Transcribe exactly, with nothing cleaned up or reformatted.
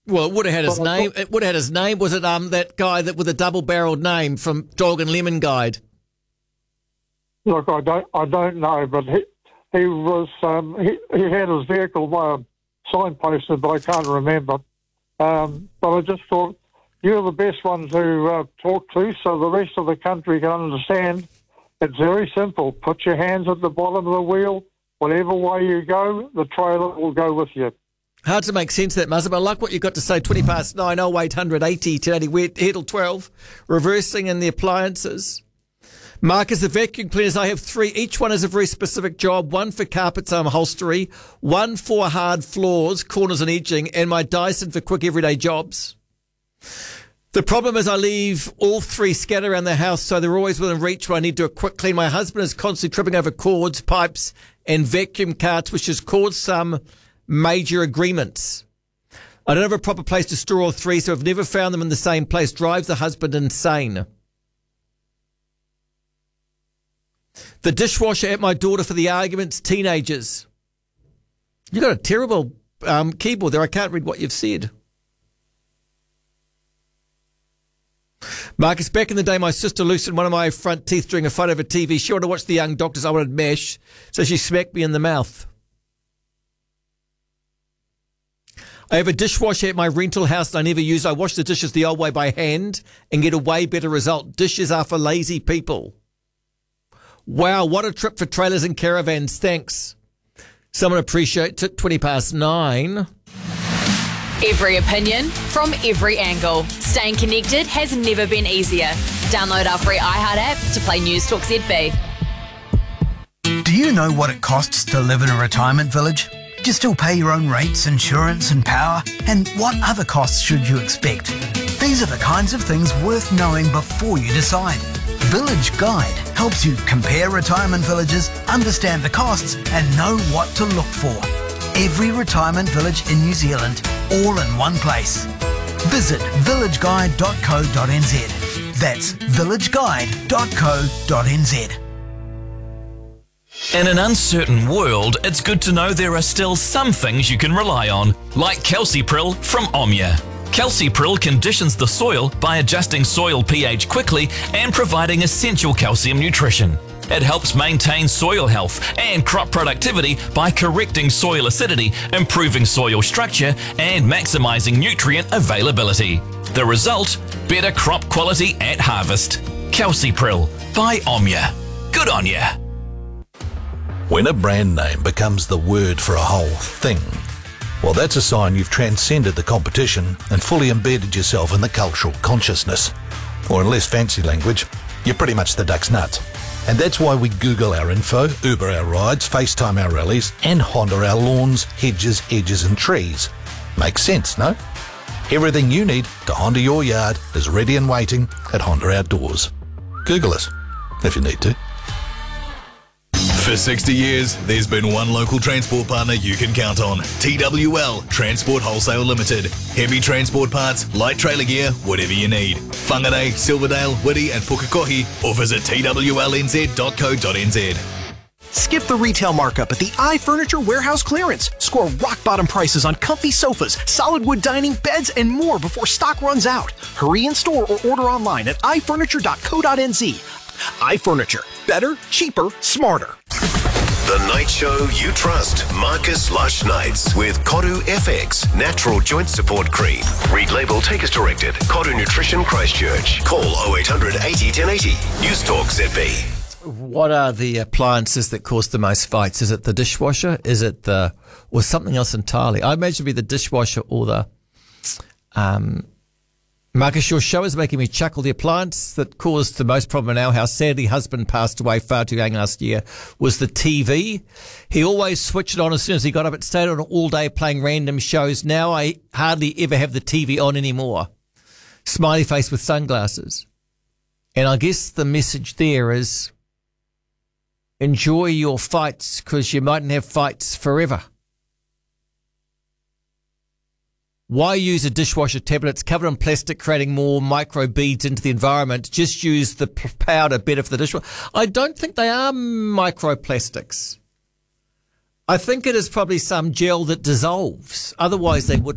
Well, it would have had his But I name. thought- It would have had his name. Was it um that guy that with a double-barreled name from Dog and Lemon Guide? Look, I don't, I don't know, but he, he was, um, he, he had his vehicle uh, signposted, but I can't remember. Um, but I just thought you're the best one to uh, talk to, so the rest of the country can understand. It's very simple. Put your hands at the bottom of the wheel. Whatever way you go, the trailer will go with you. Hard to make sense of that, Muzzer, but I like what you've got to say. twenty past nine, oh eight hundred eighty, ten eighty, we're here till twelve. Reversing in the appliances. Marcus, the vacuum cleaners, I have three. Each one has a very specific job. One for carpets and upholstery, one for hard floors, corners and edging, and my Dyson for quick everyday jobs. The problem is I leave all three scattered around the house, so they're always within reach when I need to do a quick clean. My husband is constantly tripping over cords, pipes, and vacuum carts, which has caused some major agreements. I don't have a proper place to store all three, so I've never found them in the same place. Drives the husband insane. The dishwasher at my daughter for the arguments, teenagers. You got a terrible um, keyboard there. I can't read what you've said. Marcus, back in the day, my sister loosened one of my front teeth during a fight over T V. She wanted to watch The Young Doctors. I wanted MASH, so she smacked me in the mouth. I have a dishwasher at my rental house that I never use. I wash the dishes the old way by hand and get a way better result. Dishes are for lazy people. Wow, what a trip for trailers and caravans. Thanks. Someone appreciates it. twenty past nine. Every opinion from every angle. Staying connected has never been easier. Download our free iHeart app to play News Talk Z B. Do you know what it costs to live in a retirement village? Do you still pay your own rates, insurance and power? And what other costs should you expect? These are the kinds of things worth knowing before you decide. Village Guide helps you compare retirement villages, understand the costs and know what to look for. Every retirement village in New Zealand, all in one place. Visit village guide dot co dot n z. That's village guide dot co dot n z. In an uncertain world, it's good to know there are still some things you can rely on, like Calcipril from Omnia. Calcipril conditions the soil by adjusting soil pH quickly and providing essential calcium nutrition. It helps maintain soil health and crop productivity by correcting soil acidity, improving soil structure, and maximising nutrient availability. The result? Better crop quality at harvest. Calcipril by Omnia. Good on ya. When a brand name becomes the word for a whole thing, well, that's a sign you've transcended the competition and fully embedded yourself in the cultural consciousness. Or in less fancy language, you're pretty much the duck's nuts. And that's why we Google our info, Uber our rides, FaceTime our rallies, and Honda our lawns, hedges, edges and trees. Makes sense, no? Everything you need to Honda your yard is ready and waiting at Honda Outdoors. Google us, if you need to. For sixty years, there's been one local transport partner you can count on. T W L Transport Wholesale Limited. Heavy transport parts, light trailer gear, whatever you need. Whangarei, Silverdale, Whitty and Pukekohe, or visit t w l n z dot co dot n z. Skip the retail markup at the iFurniture Warehouse Clearance. Score rock-bottom prices on comfy sofas, solid wood dining, beds, and more before stock runs out. Hurry in store or order online at i furniture dot co dot n z. iFurniture. Better, cheaper, smarter. The night show you trust. Marcus Lush Nights with Koru F X Natural Joint Support Cream. Read label, take as directed. Koru Nutrition Christchurch. Call oh eight hundred eighty ten eighty. News Talk Z B. What are the appliances that cause the most fights? Is it the dishwasher? Is it the, or something else entirely? I imagine it'd be the dishwasher or the, um, Marcus, your show is making me chuckle. The appliance that caused the most problem in our house, sadly, husband passed away far too young last year, was the T V. He always switched it on as soon as he got up. It stayed on all day playing random shows. Now I hardly ever have the T V on anymore. Smiley face with sunglasses. And I guess the message there is enjoy your fights because you mightn't have fights forever. Why use a dishwasher tablet? It's covered in plastic, creating more microbeads into the environment. Just use the powder better for the dishwasher. I don't think they are microplastics. I think it is probably some gel that dissolves. Otherwise, they would